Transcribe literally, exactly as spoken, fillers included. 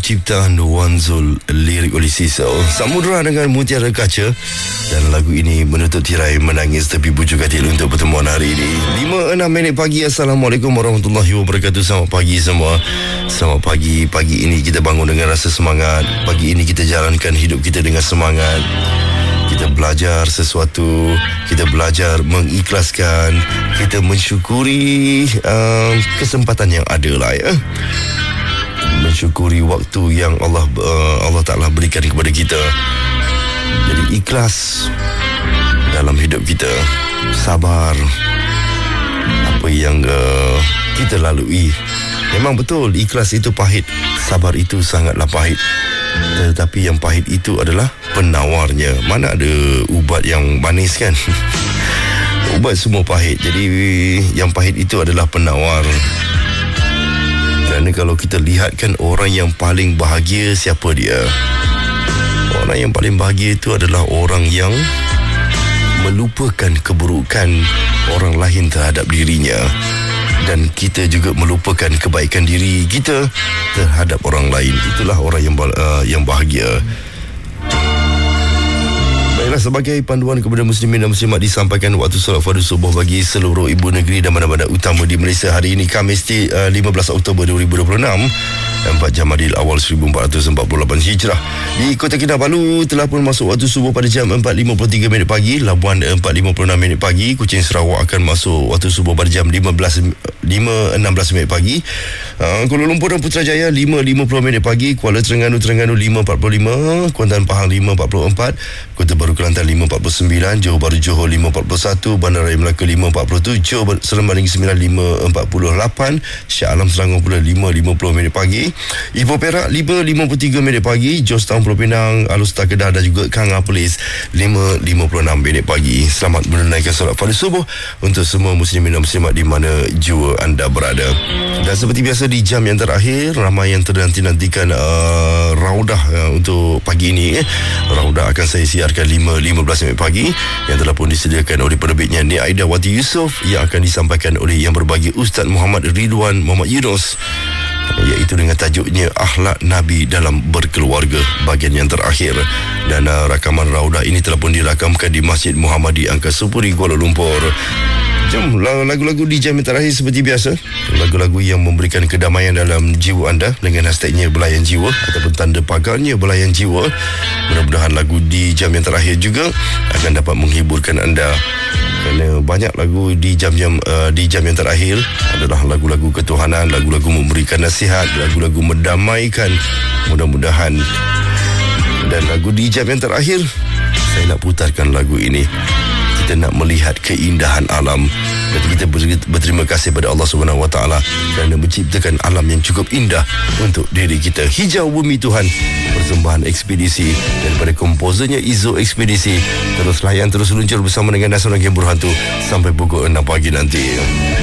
cipta Nuwan Zul, lirik oleh Sisal, Samudra dengan Mutiara Kaca. Dan lagu ini menutup tirai Menangis Tepi Bujuk Hati untuk pertemuan hari ini. lima enam minit pagi. Assalamualaikum warahmatullahi wabarakatuh. Selamat pagi semua. Selamat pagi. Pagi ini kita bangun dengan rasa semangat. Pagi ini kita jalankan hidup kita dengan semangat. Kita belajar sesuatu, kita belajar mengikhlaskan, kita mensyukuri uh, kesempatan yang ada lah ya. Mensyukuri waktu yang Allah uh, Allah Ta'ala berikan kepada kita. Jadi ikhlas dalam hidup kita, sabar apa yang uh, kita lalui. Memang betul, ikhlas itu pahit, sabar itu sangatlah pahit. Tetapi yang pahit itu adalah penawarnya. Mana ada ubat yang manis kan? Ubat semua pahit. Jadi yang pahit itu adalah penawar. Kerana kalau kita lihatkan orang yang paling bahagia, siapa dia? Orang yang paling bahagia itu adalah orang yang melupakan keburukan orang lain terhadap dirinya. Dan kita juga melupakan kebaikan diri kita terhadap orang lain. Itulah orang yang uh, yang bahagia. Baiklah, sebagai panduan kepada muslimin dan muslimat, disampaikan waktu solat fardu subuh bagi seluruh ibu negeri dan bandar-bandar utama di Malaysia hari ini, Khamis uh, lima belas Oktober dua ribu dua puluh enam, empat Jamadil Awal seribu empat ratus empat puluh lapan Hijrah. Di Kota Kinabalu telah pun masuk waktu subuh pada jam empat lima puluh tiga minit pagi. Labuan empat lima puluh enam minit pagi. Kuching Sarawak akan masuk waktu subuh pada jam lima enam belas minit pagi. uh, Kuala Lumpur dan Putrajaya lima lima puluh minit pagi. Kuala Terengganu Terengganu lima empat puluh lima. Kuantan Pahang lima empat puluh empat. Kota Baru Kelantan lima empat puluh sembilan. Johor Bahru Johor lima empat puluh satu. Bandaraya Melaka lima empat puluh tujuh. Seremban Negeri Sembilan lima empat puluh lapan. Shah Alam Selangor pula lima lima puluh minit pagi. Ipoh Perak lima lima puluh tiga minit pagi. Jos Town Pulau Pinang, Alustar Kedah dan juga Kanga Perlis lima lima puluh enam minit pagi. Selamat menunaikan solat fardu subuh untuk semua muslimin dan muslimat di mana jua anda berada. Dan seperti biasa di jam yang terakhir, ramai yang ternanti-nantikan uh, Raudah uh, untuk pagi ini. eh. Raudah akan saya siarkan lima lima belas minit pagi yang telah pun disediakan oleh penerbitnya Nia Aida Wati Yusof, yang akan disampaikan oleh yang berbahagia Ustaz Muhammad Ridwan Muhammad Yunus, iaitu dengan tajuknya Akhlak Nabi dalam Berkeluarga, bahagian yang terakhir. Dan uh, rakaman Raudah ini telah pun dirakamkan di Masjid Muhammadi Angkasapuri, Kuala Lumpur. Jom, lagu-lagu di jam yang terakhir seperti biasa, lagu-lagu yang memberikan kedamaian dalam jiwa anda dengan hashtagnya Belayan Jiwa ataupun tanda pagarnya Belayan Jiwa. Mudah-mudahan lagu di jam yang terakhir juga akan dapat menghiburkan anda, kerana banyak lagu di jam-jam uh, di jam yang terakhir adalah lagu-lagu ketuhanan, lagu-lagu memberikan nasihat, lagu-lagu mendamaikan. Mudah-mudahan. Dan lagu di jam yang terakhir, saya nak putarkan lagu ini. Kita nak melihat keindahan alam. Dan kita berterima kasih pada Allah Subhanahu Wa Taala kerana menciptakan alam yang cukup indah untuk diri kita. Hijau Bumi Tuhan, persembahan ekspedisi daripada komposernya Izo Ekspedisi. Terus layan, terus luncur bersama dengan Nasional Game Berhantu sampai pukul enam pagi nanti.